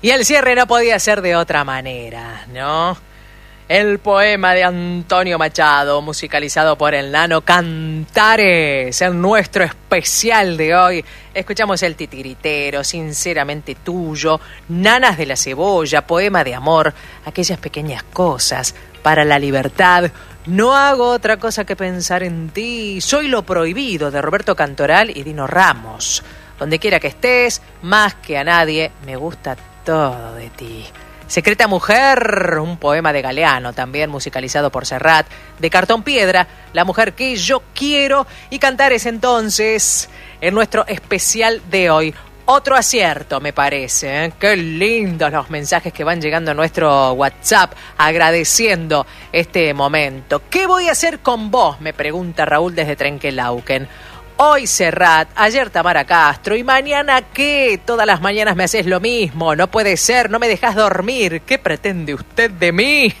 Y el cierre no podía ser de otra manera, ¿no? El poema de Antonio Machado, musicalizado por el Nano Cantares, en nuestro especial de hoy. Escuchamos El Titiritero, Sinceramente Tuyo, Nanas de la Cebolla, Poema de Amor, Aquellas Pequeñas Cosas, Para la Libertad, No Hago Otra Cosa que Pensar en Ti, Soy lo Prohibido, de Roberto Cantoral y Dino Ramos. Donde quiera que estés, más que a nadie, me gusta todo de ti. Secreta Mujer, un poema de Galeano, también musicalizado por Serrat. De Cartón Piedra, La Mujer que Yo Quiero. Y Cantares, entonces, en nuestro especial de hoy. Otro acierto, me parece, ¿eh? Qué lindos los mensajes que van llegando a nuestro WhatsApp, agradeciendo este momento. ¿Qué voy a hacer con vos?, me pregunta Raúl desde Trenquelauquen. Hoy Serrat, ayer Tamara Castro y mañana ¿qué? Todas las mañanas me haces lo mismo, no puede ser, no me dejas dormir. ¿Qué pretende usted de mí?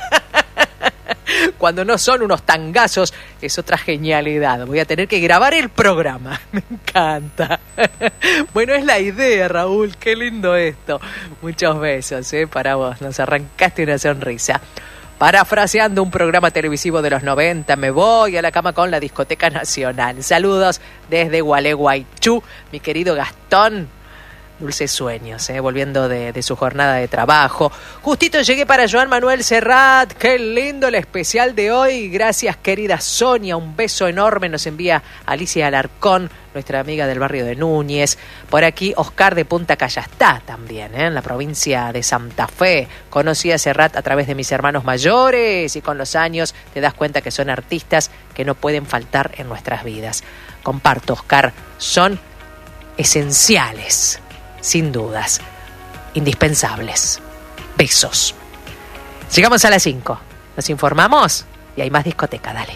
Cuando no son unos tangazos, es otra genialidad. Voy a tener que grabar el programa. Me encanta. Bueno, es la idea, Raúl. Qué lindo esto. Muchos besos, para vos. Nos arrancaste una sonrisa. Parafraseando un programa televisivo de los 90, me voy a la cama con la Discoteca Nacional. Saludos desde Gualeguaychú, mi querido Gastón. Dulces sueños, volviendo de su jornada de trabajo. Justito llegué para Joan Manuel Serrat. Qué lindo el especial de hoy. Gracias, querida Sonia. Un beso enorme nos envía Alicia Alarcón, nuestra amiga del barrio de Núñez. Por aquí, Oscar de Punta Callastá también, en la provincia de Santa Fe. Conocí a Serrat a través de mis hermanos mayores y con los años te das cuenta que son artistas que no pueden faltar en nuestras vidas. Comparto, Oscar, son esenciales. Sin dudas, indispensables. Besos. Llegamos a las 5. Nos informamos y hay más discoteca, dale.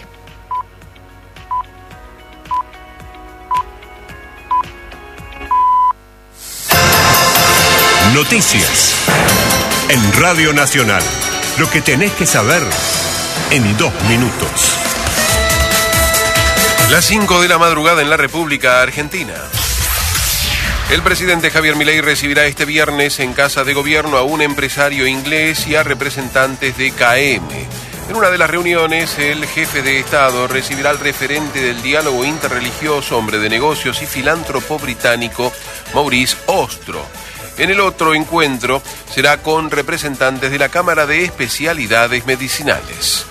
Noticias en Radio Nacional. Lo que tenés que saber en 2 minutos. Las 5 de la madrugada en la República Argentina. El presidente Javier Milei recibirá este viernes en Casa de Gobierno a un empresario inglés y a representantes de KM. En una de las reuniones, el jefe de Estado recibirá al referente del diálogo interreligioso, hombre de negocios y filántropo británico, Maurice Ostro. En el otro encuentro será con representantes de la Cámara de Especialidades Medicinales.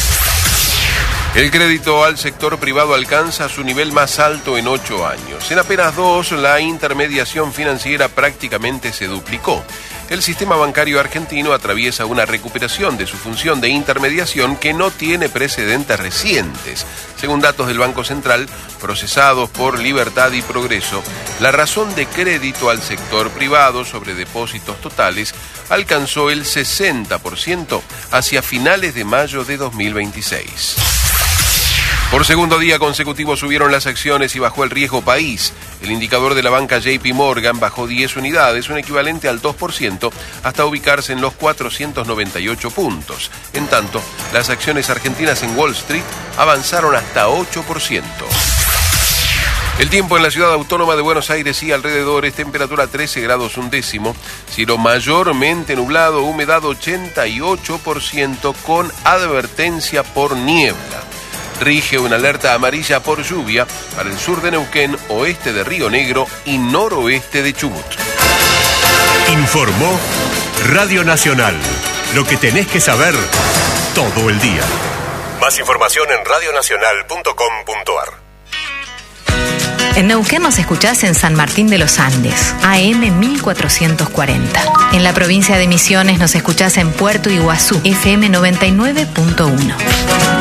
El crédito al sector privado alcanza su nivel más alto en 8 años. En apenas 2, la intermediación financiera prácticamente se duplicó. El sistema bancario argentino atraviesa una recuperación de su función de intermediación que no tiene precedentes recientes. Según datos del Banco Central, procesados por Libertad y Progreso, la razón de crédito al sector privado sobre depósitos totales alcanzó el 60% hacia finales de mayo de 2026. Por segundo día consecutivo subieron las acciones y bajó el riesgo país. El indicador de la banca JP Morgan bajó 10 unidades, un equivalente al 2%, hasta ubicarse en los 498 puntos. En tanto, las acciones argentinas en Wall Street avanzaron hasta 8%. El tiempo en la ciudad autónoma de Buenos Aires y alrededores, temperatura 13 grados 1 décimo, cielo mayormente nublado, humedad 88% con advertencia por niebla. Rige una alerta amarilla por lluvia para el sur de Neuquén, oeste de Río Negro y noroeste de Chubut. Informó Radio Nacional. Lo que tenés que saber todo el día. Más información en radionacional.com.ar. En Neuquén nos escuchás en San Martín de los Andes, AM 1440. En la provincia de Misiones nos escuchás en Puerto Iguazú, FM 99.1.